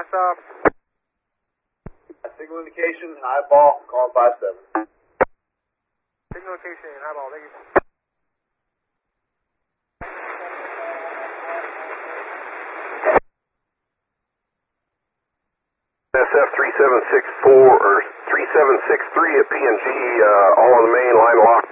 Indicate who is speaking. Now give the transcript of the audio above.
Speaker 1: stop.
Speaker 2: Signal indication, highball, call 57.
Speaker 1: Signal indication, highball, thank you.
Speaker 3: SF 3764 or 3763 at PNG, all on the main line lock